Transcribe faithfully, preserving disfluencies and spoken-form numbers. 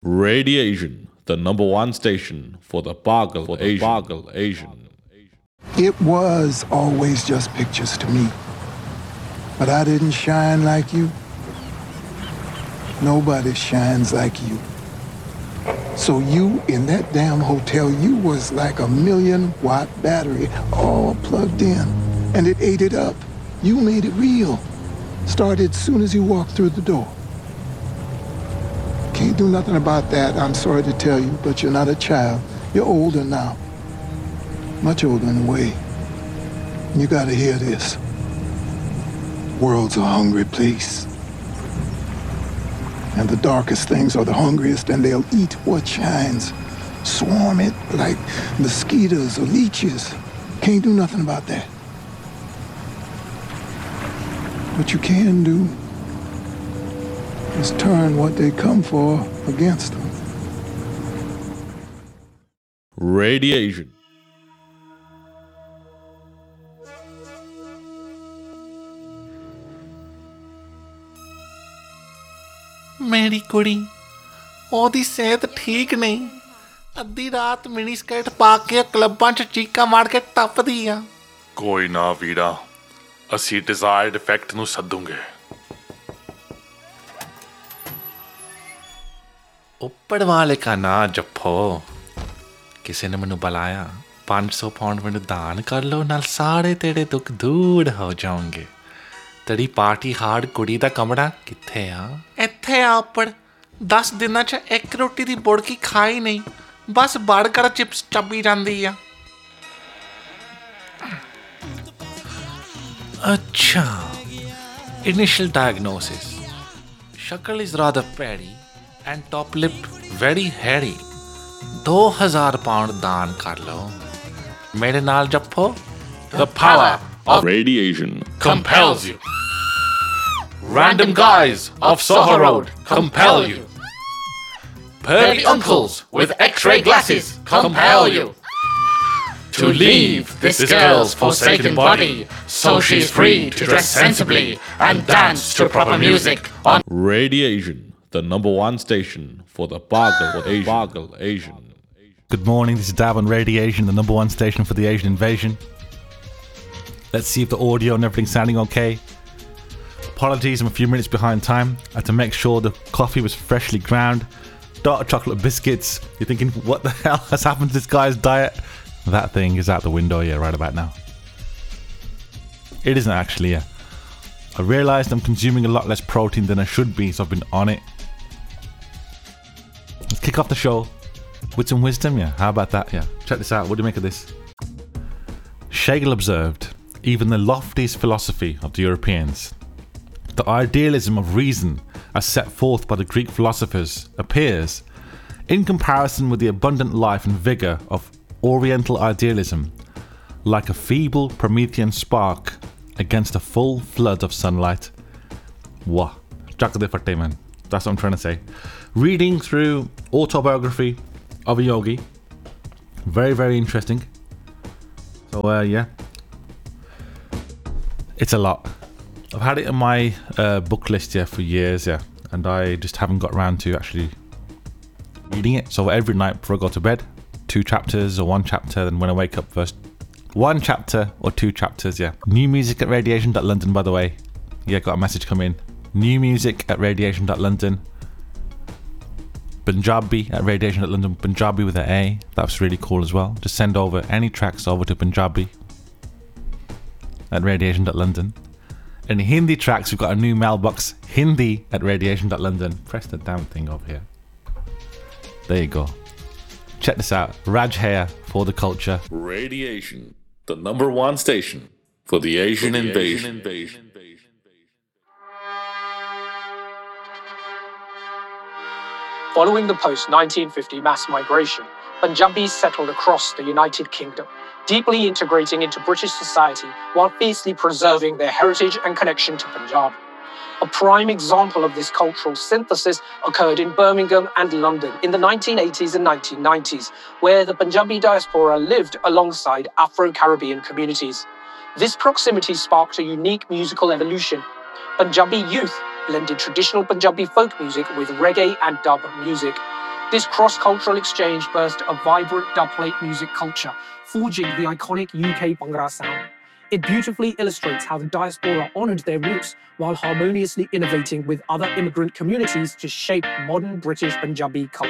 Radiation, the number one station for the Bargal for the Asian. Bargal Asian. It was always just pictures to me. But I didn't shine like you. Nobody shines like you. So you, in that damn hotel, you was like a million watt battery all plugged in. And it ate it up. You made it real. Started as soon as you walked through the door. Can't do nothing about that, I'm sorry to tell you, but you're not a child. You're older now. Much older in a way. You gotta hear this. World's a hungry place. And the darkest things are the hungriest, and they'll eat what shines. Swarm it like mosquitoes or leeches. Can't do nothing about that. What you can do is turn what they come for against them. Radiation. ਮੇਰੀ ਕੁੜੀ ਉਹਦੀ ਸਿਹਤ ਠੀਕ ਨਹੀਂ ਅੱਧੀ ਰਾਤ mini skirt ਪਾ ਕੇ ਕਲੱਬਾਂ 'ਚ ਚੀਕਾਂ ਮਾਰ ਕੇ ਟੱਪਦੀ ਆ ਕੋਈ ਨਾ ਵੀਰਾ ਅਸੀਂ ਡਿਜ਼ਾਇਰਡ ਇਫੈਕਟ ਨੂੰ ਸੱਦੂਗੇ ਉੱਪਰ ਵਾਲੇ ਕਾ ਨਾ ਜੱਫੋ ਕਿਸੇ ਨੇ ਮੈਨੂੰ ਬੁਲਾਇਆ ਪੰਜ ਸੌ ਪਾਉਂਡ ਮੈਨੂੰ ਦਾਨ ਕਰ ਲਓ ਨਾਲ ਸਾਰੇ ਤੇਰੇ ਦੁੱਖ ਦੂਰ ਹੋ ਜਾਣਗੇ ਤੇਰੀ ਪਾਰਟੀ ਹਾਰਡ ਕੁੜੀ ਦਾ ਕਮਰਾ ਕਿੱਥੇ ਆ ਇੱਥੇ ਆ ਉੱਪਰ ਦਸ ਦਿਨਾਂ 'ਚ ਇੱਕ ਰੋਟੀ ਦੀ ਬੁੜਕੀ ਖਾਈ ਨਹੀਂ ਬਸ ਬਰਗਰ ਚਿਪਸ ਚੱਬੀ ਜਾਂਦੀ ਆ ਅੱਛਾ ਇਨੀਸ਼ੀਅਲ ਡਾਇਗਨੋਸਿਸ ਸ਼ਕਲ ਇਜ਼ ਰਾਦਰ ਪੈਰੀ and top lip very Harry ਦੋ ਹਜ਼ਾਰ ਪਾਉਂਡ ਦਾਨ ਕਰ ਲਓ ਮੇਰੇ ਨਾਲ ਜੱਫੋ The power of Radiation compels you. Random guys of Soho Road compel you. Pervy uncles with x-ray glasses compel you. To leave this girl's forsaken body so she's free to dress sensibly and dance to proper music on Radiation, the number one station for the Bargal Asian. Bargal Asian. Good morning, this is Dav on Radiation, the number one station for the Asian invasion. Let's see if the audio and everything's sounding okay. Apologies, I'm a few minutes behind time. I had to make sure the coffee was freshly ground. Dark chocolate biscuits. You're thinking, what the hell has happened to this guy's diet? That thing is out the window, yeah, right about now. It isn't actually, yeah. I realised I'm consuming a lot less protein than I should be, so I've been on it. Let's kick off the show with some wisdom, yeah. How about that, yeah? Check this out. What do you make of this? Schlegel observed, even the loftiest philosophy of the Europeans, the idealism of reason as set forth by the Greek philosophers appears, in comparison with the abundant life and vigour of Oriental idealism, like a feeble Promethean spark against a full flood of sunlight. Wah. Jakade fatte man. That's what I'm trying to say. Reading through autobiography of a yogi. Very, very interesting. So, uh, yeah. It's a lot. I've had it in my uh, book list, yeah, for years, yeah. And I just haven't got around to actually reading it. So every night before I go to bed, two chapters or one chapter. Then when I wake up, first one chapter or two chapters, yeah. New music at radiation dot london, by the way. Yeah, got a message come in. New music at radiation dot london. Punjabi at radiation dot london. Punjabi with an A. That's really cool as well. Just send over any tracks over to Punjabi at radiation dot london. And Hindi tracks, we've got a new mailbox, Hindi at radiation dot london. Press the damn thing over here. There you go. Check this out. Raj Hair for the culture. Radiation, the number one station for the Asian, for the invasion. Asian invasion. Following the post nineteen fifty mass migration, Punjabis settled across the United Kingdom, deeply integrating into British society while fiercely preserving their heritage and connection to Punjab. A prime example of this cultural synthesis occurred in Birmingham and London in the nineteen eighties and nineteen nineties, where the Punjabi diaspora lived alongside Afro-Caribbean communities. This proximity sparked a unique musical evolution. Punjabi youth blended traditional Punjabi folk music with reggae and dub music. This cross-cultural exchange birthed a vibrant dubplate music culture, forging the iconic U K Bhangra sound. It beautifully illustrates how the diaspora honoured their roots while harmoniously innovating with other immigrant communities to shape modern British Punjabi culture.